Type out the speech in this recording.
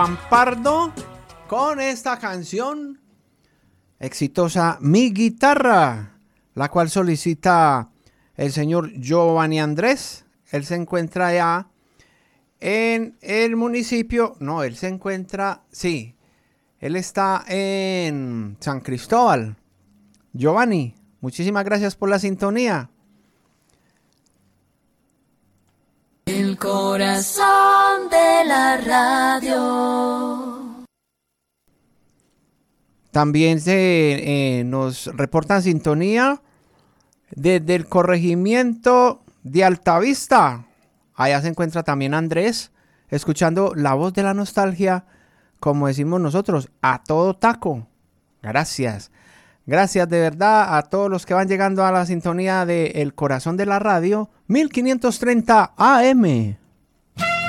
Pardo con esta canción exitosa Mi Guitarra, la cual solicita el señor Giovanni Andrés. Él se encuentra allá en el municipio, no, él se encuentra, sí, él está en San Cristóbal. Giovanni, muchísimas gracias por la sintonía. El corazón de la radio. También nos reportan sintonía desde el corregimiento de Altavista. Allá se encuentra también Andrés, escuchando la voz de la nostalgia, como decimos nosotros, a todo taco. Gracias. Gracias de verdad a todos los que van llegando a la sintonía de El Corazón de la Radio, 1530 AM.